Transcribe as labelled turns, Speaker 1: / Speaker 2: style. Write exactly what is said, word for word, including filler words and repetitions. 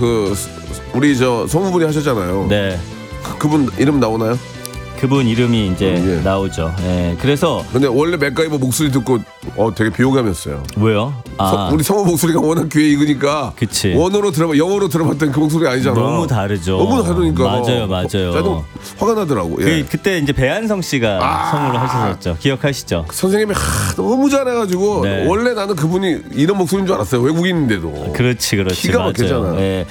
Speaker 1: 그 우리 저 성우분이 하셨잖아요.
Speaker 2: 네.
Speaker 1: 그분 이름 나오나요?
Speaker 2: 그분 이름이 이제
Speaker 1: 예.
Speaker 2: 나오죠. 예. 그래서
Speaker 1: 근데 원래 맥가이버 목소리 듣고 어 되게 비호감이었어요.
Speaker 2: 왜요? 아,
Speaker 1: 서, 우리 성우 목소리가 워낙 귀에 익으니까
Speaker 2: 그치.
Speaker 1: 원어로 들어봐 영어로 들어봤던 그 목소리 아니잖아.
Speaker 2: 너무 다르죠.
Speaker 1: 너무 다르니까.
Speaker 2: 맞아요, 맞아요.
Speaker 1: 짜증 화가 나더라고. 예.
Speaker 2: 그, 그때 이제 배한성 씨가
Speaker 1: 아.
Speaker 2: 성우를 하셨었죠. 기억하시죠?
Speaker 1: 선생님이 하, 너무 잘해가지고
Speaker 2: 네.
Speaker 1: 원래 나는 그분이 이런 목소리인 줄 알았어요. 외국인인데도.
Speaker 2: 그렇지, 그렇지.
Speaker 1: 기가
Speaker 2: 맞아요.
Speaker 1: 막히잖아.
Speaker 2: 예.